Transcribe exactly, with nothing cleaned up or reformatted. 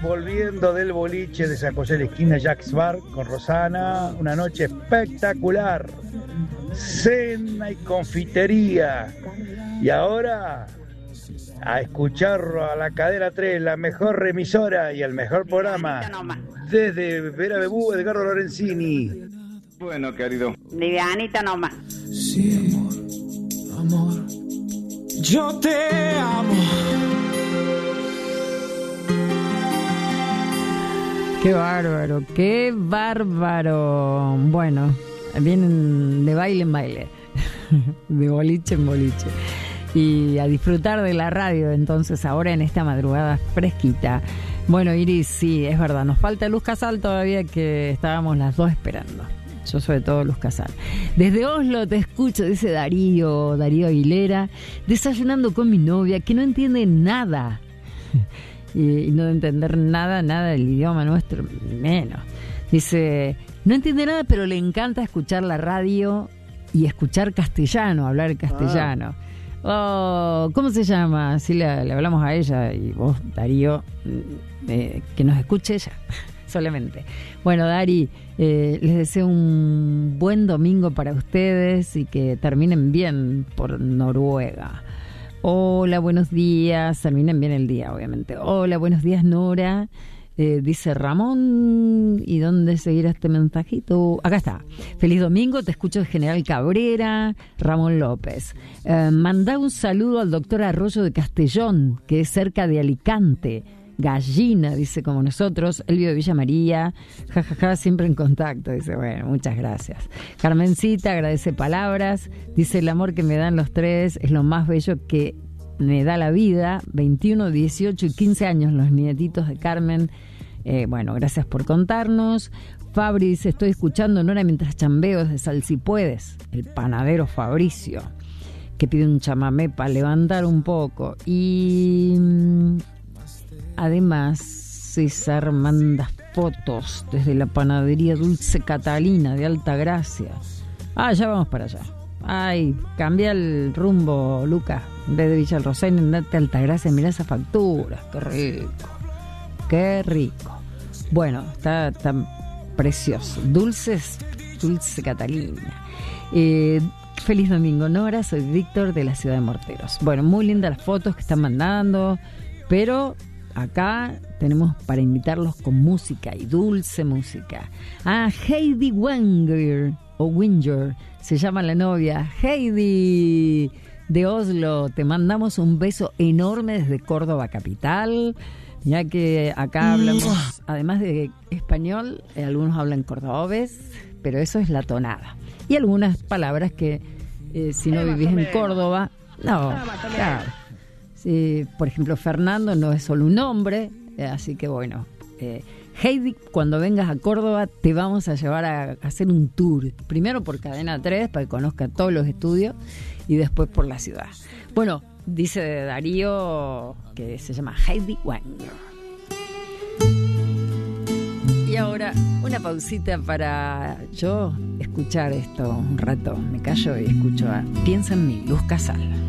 volviendo del boliche de San José de la esquina Jack's Bar con Rosana. Una noche espectacular. Cena y confitería. Y ahora a escuchar a la Cadena tres, la mejor emisora y el mejor programa. Desde Vera Bebú, Edgardo Lorenzini. Bueno, querido. Livianita nomás. Sí, amor, amor, yo te amo. Qué bárbaro, qué bárbaro. Bueno, vienen de baile en baile, de boliche en boliche. Y a disfrutar de la radio, entonces, ahora en esta madrugada fresquita. Bueno, Iris, sí, es verdad, nos falta Luz Casal todavía, que estábamos las dos esperando. Yo sobre todo Luz Casal. Desde Oslo te escucho, dice Darío, Darío Aguilera, desayunando con mi novia, que no entiende nada. Y no de entender nada, nada del idioma nuestro, menos. Dice, no entiende nada, pero le encanta escuchar la radio y escuchar castellano, hablar castellano. Ah. Oh, ¿cómo se llama? Así le, le hablamos a ella y vos, Darío, eh, que nos escuche ella, solamente. Bueno, Dari, eh, les deseo un buen domingo para ustedes y que terminen bien por Noruega. Hola, buenos días. Terminen bien el día, obviamente. Hola, buenos días, Nora. Eh, dice Ramón. ¿Y dónde seguirá este mensajito? Acá está. Feliz domingo, te escucho de General Cabrera. Ramón López. Eh, mandá un saludo al doctor Arroyo de Castellón, que es cerca de Alicante. Gallina, dice, como nosotros. Elvio de Villa María. Jajaja, ja, ja, siempre en contacto. Dice, bueno, muchas gracias. Carmencita agradece palabras. Dice, el amor que me dan los tres es lo más bello que me da la vida. veintiuno, dieciocho y quince años los nietitos de Carmen. Eh, bueno, gracias por contarnos. Fabri dice, estoy escuchando Nora mientras chambeo desde Sal Si Puedes. El panadero Fabricio, que pide un chamamé para levantar un poco. Y además, César manda fotos desde la panadería Dulce Catalina de Altagracia. Ah, ya vamos para allá. Ay, cambia el rumbo, Lucas. En vez de Villa El Rosario, andate a Altagracia, mirá esas facturas. Qué rico. Qué rico. Bueno, está tan precioso. Dulces, Dulce Catalina. Eh, feliz domingo, Nora. Soy Víctor de la ciudad de Morteros. Bueno, muy lindas las fotos que están mandando, pero acá tenemos para invitarlos con música y dulce música. Ah, Heidi Wenger, o Winger, se llama la novia. Heidi de Oslo, te mandamos un beso enorme desde Córdoba capital, ya que acá hablamos, además de español, eh, algunos hablan cordobés, pero eso es la tonada. Y algunas palabras que eh, si no vivís en Córdoba, no, claro. Sí, por ejemplo, Fernando no es solo un nombre, eh, así que bueno, eh, Heidi, cuando vengas a Córdoba te vamos a llevar a, a hacer un tour, primero por Cadena tres para que conozca todos los estudios y después por la ciudad. Bueno, dice Darío que se llama Heidi Wenger. Y ahora una pausita para yo escuchar esto un rato, me callo y escucho a Piensa en mí, Luz Casal.